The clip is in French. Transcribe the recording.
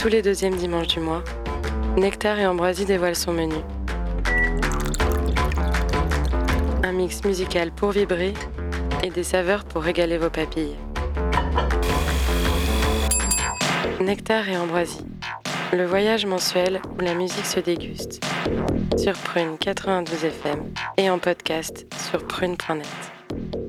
Tous les deuxièmes dimanches du mois, Nectar et Ambroisie dévoilent son menu. Un mix musical pour vibrer et des saveurs pour régaler vos papilles. Nectar et Ambroisie, le voyage mensuel où la musique se déguste. Sur Prune 92 FM et en podcast sur prune.net.